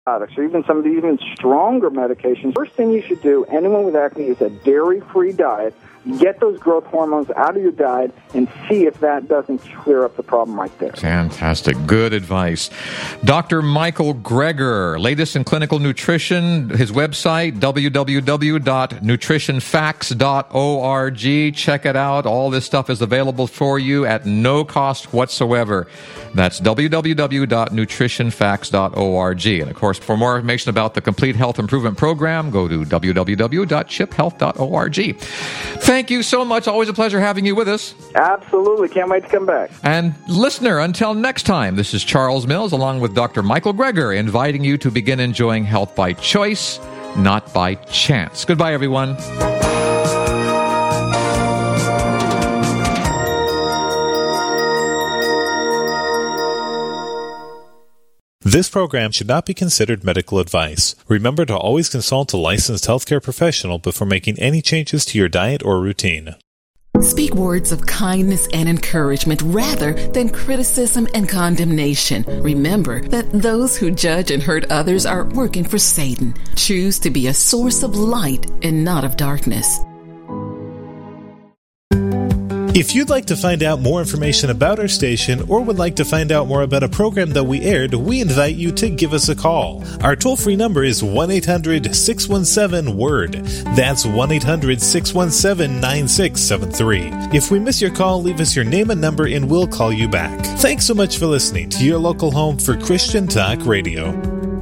products, or even some of the even stronger medications. First thing you should do, anyone with acne, is a dairy-free diet. Get those growth hormones out of your diet and see if that doesn't clear up the problem right there. Fantastic. Good advice. Dr. Michael Greger, latest in clinical nutrition, his website, www.nutritionfacts.org. Check it out. All this stuff is available for you at no cost whatsoever. That's www.nutritionfacts.org. And, of course, for more information about the Complete Health Improvement Program, go to www.chiphealth.org. Thank you so much. Always a pleasure having you with us. Absolutely. Can't wait to come back. And listener, until next time, this is Charles Mills along with Dr. Michael Greger inviting you to begin enjoying health by choice, not by chance. Goodbye, everyone. This program should not be considered medical advice. Remember to always consult a licensed healthcare professional before making any changes to your diet or routine. Speak words of kindness and encouragement rather than criticism and condemnation. Remember that those who judge and hurt others are working for Satan. Choose to be a source of light and not of darkness. If you'd like to find out more information about our station or would like to find out more about a program that we aired, we invite you to give us a call. Our toll-free number is 1-800-617-WORD. That's 1-800-617-9673. If we miss your call, leave us your name and number and we'll call you back. Thanks so much for listening to your local home for Christian Talk Radio.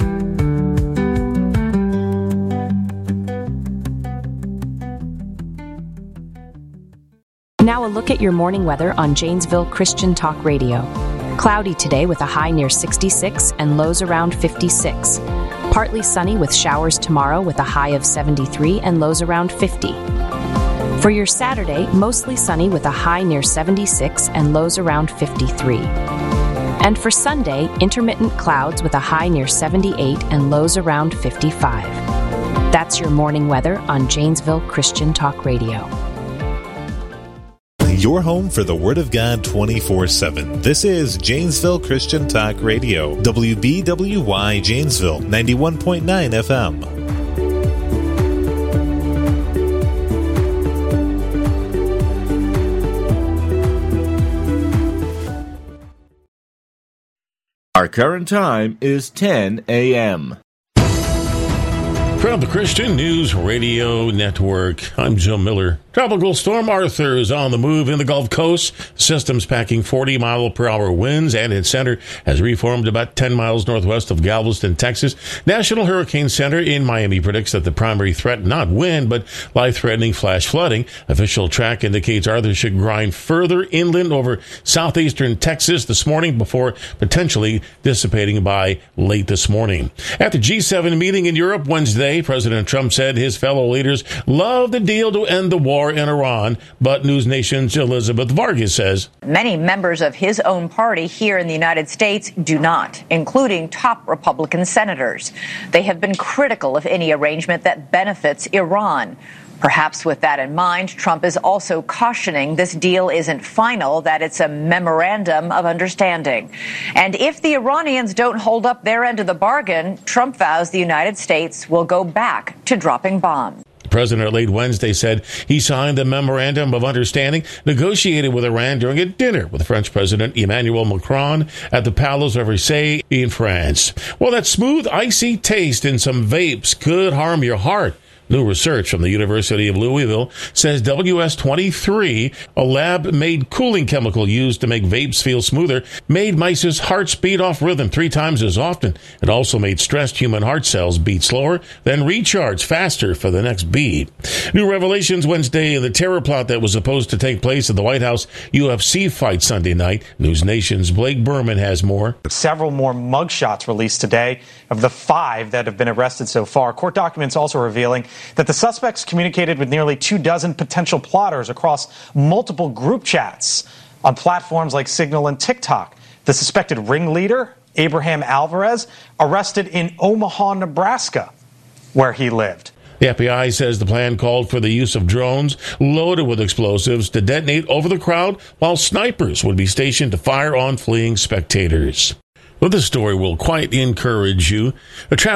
Now a look at your morning weather on Janesville Christian Talk Radio. Cloudy today with a high near 66 and lows around 56. Partly sunny with showers tomorrow with a high of 73 and lows around 50. For your Saturday, mostly sunny with a high near 76 and lows around 53. And for Sunday, intermittent clouds with a high near 78 and lows around 55. That's your morning weather on Janesville Christian Talk Radio. Your home for the Word of God 24/7. This is Janesville Christian Talk Radio. WBWY Janesville, 91.9 FM. Our current time is 10 a.m. From the Christian News Radio Network, I'm Joe Miller. Tropical Storm Arthur is on the move in the Gulf Coast. The system's packing 40-mile-per-hour winds, and its center has reformed about 10 miles northwest of Galveston, Texas. National Hurricane Center in Miami predicts that the primary threat, not wind, but life-threatening flash flooding. Official track indicates Arthur should grind further inland over southeastern Texas this morning before potentially dissipating by late this morning. At the G7 meeting in Europe Wednesday, President Trump said his fellow leaders love the deal to end the war in Iran, but News Nation's Elizabeth Vargas says many members of his own party here in the United States do not, including top Republican senators. They have been critical of any arrangement that benefits Iran. Perhaps with that in mind, Trump is also cautioning this deal isn't final, that it's a memorandum of understanding. And if the Iranians don't hold up their end of the bargain, Trump vows the United States will go back to dropping bombs. The president late Wednesday said he signed the memorandum of understanding negotiated with Iran during a dinner with French President Emmanuel Macron at the Palace of Versailles in France. Well, that smooth, icy taste in some vapes could harm your heart. New research from the University of Louisville says WS-23, a lab-made cooling chemical used to make vapes feel smoother, made mice's hearts beat off rhythm 3 times as often. It also made stressed human heart cells beat slower, then recharge faster for the next beat. New revelations Wednesday in the terror plot that was supposed to take place at the White House UFC fight Sunday night. News Nation's Blake Berman has more. Several more mugshots released today of the 5 that have been arrested so far. Court documents also revealing that the suspects communicated with nearly 24 potential plotters across multiple group chats on platforms like Signal and TikTok. The suspected ringleader, Abraham Alvarez, arrested in Omaha, Nebraska, where he lived. The FBI says the plan called for the use of drones loaded with explosives to detonate over the crowd, while snipers would be stationed to fire on fleeing spectators. Well, this story will quite encourage you.